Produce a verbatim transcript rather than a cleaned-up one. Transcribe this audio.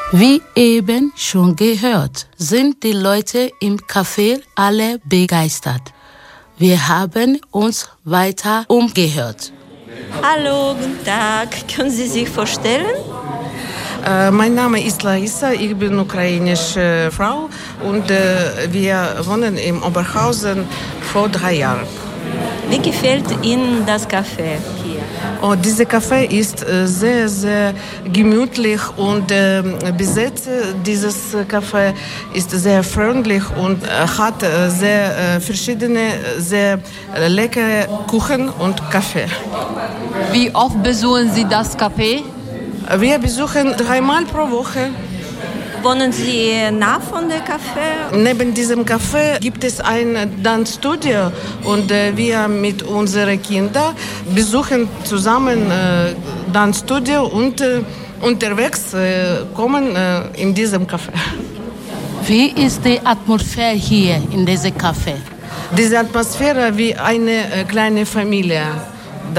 Wie eben schon gehört, sind die Leute im Café alle begeistert. Wir haben uns weiter umgehört. Hallo, guten Tag. Können Sie sich vorstellen? Äh, mein Name ist Larissa, ich bin ukrainische Frau und äh, wir wohnen in Oberhausen vor drei Jahren. Wie gefällt Ihnen das Café hier? Oh, dieses Café ist äh, sehr, sehr gemütlich und äh, besetzt. Dieses Café ist sehr freundlich und äh, hat äh, sehr äh, verschiedene, sehr äh, leckere Kuchen und Kaffee. Wie oft besuchen Sie das Café? Wir besuchen dreimal pro Woche. Wohnen Sie nah von dem Café? Neben diesem Café gibt es ein Tanzstudio und äh, wir mit unseren Kindern besuchen zusammen äh, Tanzstudio und äh, unterwegs äh, kommen äh, in diesem Café. Wie ist die Atmosphäre hier in diesem Café? Diese Atmosphäre wie eine äh, kleine Familie.